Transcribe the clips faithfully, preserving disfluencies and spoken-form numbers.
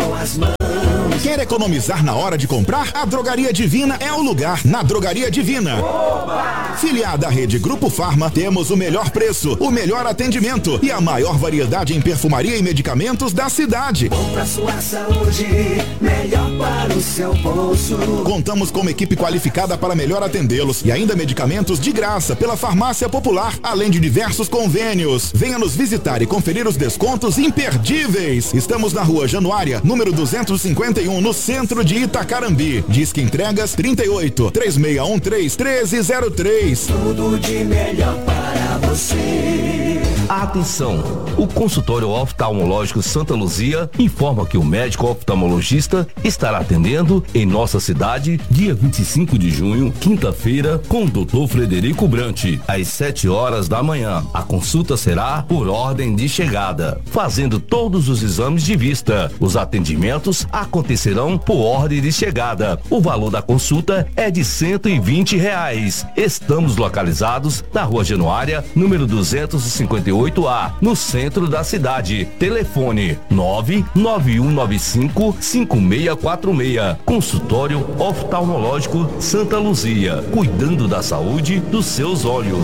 limam as mãos. Quer economizar na hora de comprar? A Drogaria Divina é o lugar. Na Drogaria Divina. Oba! Filiada à Rede Grupo Farma, temos o melhor preço, o melhor atendimento e a maior variedade em perfumaria e medicamentos da cidade. Bom pra sua saúde, melhor para o seu bolso. Contamos com uma equipe qualificada para melhor atendê-los e ainda medicamentos de graça pela Farmácia Popular, além de diversos convênios. Venha nos visitar e conferir os descontos imperdíveis. Estamos na Rua Januária, número duzentos e cinquenta e um, no centro de Itacarambi. Disque entregas trinta e oito, três seis um três, um três zero três. Tudo de melhor para você. Atenção! O consultório oftalmológico Santa Luzia informa que o médico oftalmologista estará atendendo em nossa cidade dia vinte e cinco de junho, quinta-feira, com o doutor Frederico Brante, às sete horas da manhã. A consulta será por ordem de chegada, fazendo todos os exames de vista. Os atendimentos acontecerão por ordem de chegada. O valor da consulta é de cento e vinte reais. Estamos localizados na Rua Januária, número duzentos e cinquenta e oito A, no centro da cidade. Telefone nove nove um nove cinco, cinco seis quatro seis. Consultório oftalmológico Santa Luzia, cuidando da saúde dos seus olhos.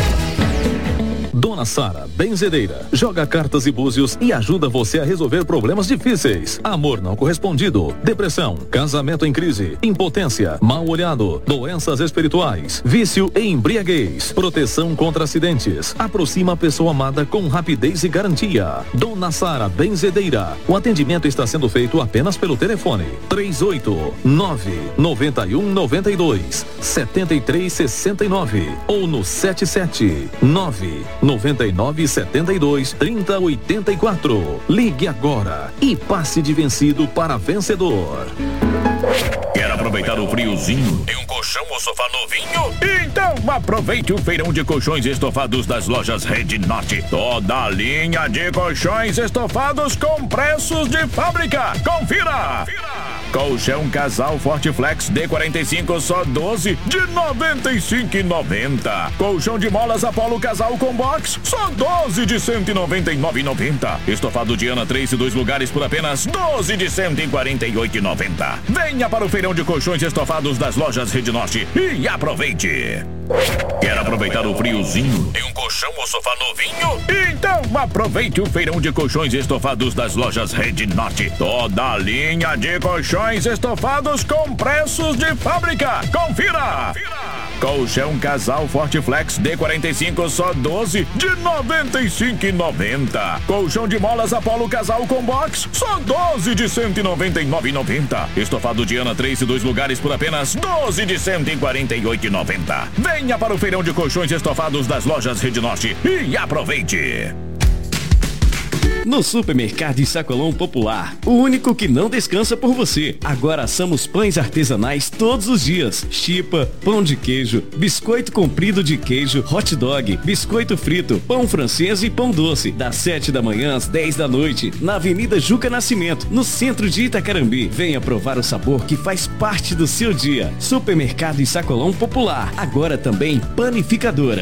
Dona Sara Benzedeira joga cartas e búzios e ajuda você a resolver problemas difíceis. Amor não correspondido, depressão, casamento em crise, impotência, mal-olhado, doenças espirituais, vício e embriaguez, proteção contra acidentes. Aproxima a pessoa amada com rapidez e garantia. Dona Sara Benzedeira. O atendimento está sendo feito apenas pelo telefone três oito nove, nove um, nove dois, sete três seis nove ou no sete sete nove noventa e nove, setenta e dois, trinta, oitenta e quatro. Ligue agora e passe de vencido para vencedor. Quer aproveitar o friozinho? Tem um colchão ou sofá novinho? Então aproveite o feirão de colchões estofados das lojas Rede Norte. Toda a linha de colchões estofados com preços de fábrica. Confira! Confira! Colchão Casal Fortiflex D quarenta e cinco só doze de noventa e cinco reais e noventa centavos. Colchão de molas Apollo Casal com box só doze de cento e noventa e nove reais e noventa centavos. Estofado Diana três e dois lugares por apenas doze de cento e quarenta e oito reais e noventa centavos. Venha para o feirão de colchões estofados das lojas Rede Norte e aproveite. Quer aproveitar o friozinho? Tem um colchão ou sofá novinho? Então aproveite o feirão de colchões estofados das lojas Rede Norte. Toda a linha de colchões estofados com preços de fábrica. Confira! Confira! Colchão Casal Fortiflex D quarenta e cinco só doze de noventa e cinco reais e noventa centavos. Colchão de molas Apollo Casal com box só doze de cento e noventa e nove reais e noventa centavos. Estofado Diana três e dois lugares por apenas doze de cento e quarenta e oito reais e noventa centavos. Venha para o feirão de colchões estofados das lojas Rede Norte e aproveite. No Supermercado e Sacolão Popular, o único que não descansa por você. Agora assamos pães artesanais todos os dias. Chipa, pão de queijo, biscoito comprido de queijo, hot dog, biscoito frito, pão francês e pão doce. Das sete da manhã às dez da noite, na Avenida Juca Nascimento, no centro de Itacarambi. Venha provar o sabor que faz parte do seu dia. Supermercado e Sacolão Popular, agora também panificadora.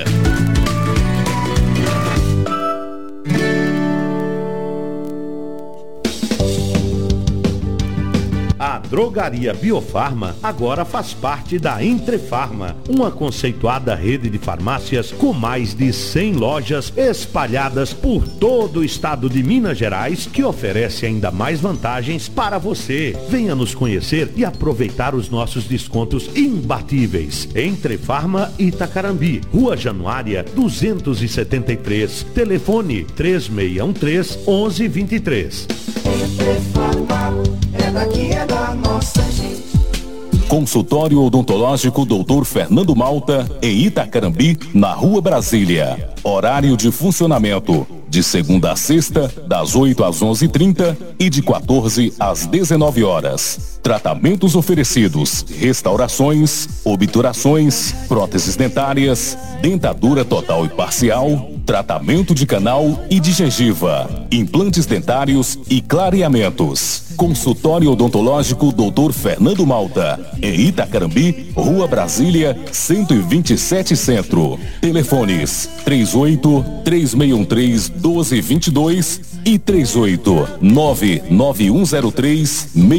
A Drogaria Biofarma agora faz parte da Entrefarma, uma conceituada rede de farmácias com mais de cem lojas espalhadas por todo o estado de Minas Gerais, que oferece ainda mais vantagens para você. Venha nos conhecer e aproveitar os nossos descontos imbatíveis. Entrefarma Itacarambi, Rua Januária duzentos e setenta e três, telefone três seis um três, onze vinte e três. Entrefarma é daqui, é da nossa gente. Consultório Odontológico doutor Fernando Malta, em Itacarambi, na Rua Brasília. Horário de funcionamento: de segunda a sexta, das oito às onze e trinta e de quatorze às dezenove horas. Tratamentos oferecidos: restaurações, obturações, próteses dentárias, dentadura total e parcial, tratamento de canal e de gengiva, implantes dentários e clareamentos. Consultório odontológico doutor Fernando Malta, em Itacarambi, Rua Brasília, cento e vinte e sete Centro. Telefones três oito, três seis um três, um dois dois dois e três oito, nove nove um zero três